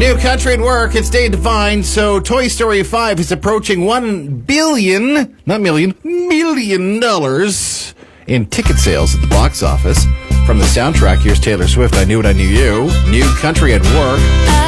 New Country at Work. It's Dave Devine. So Toy Story 5 is approaching $1 billion, not million, $1 million in ticket sales at the box office. From the soundtrack, here's Taylor Swift, I Knew What I Knew You. New Country at Work.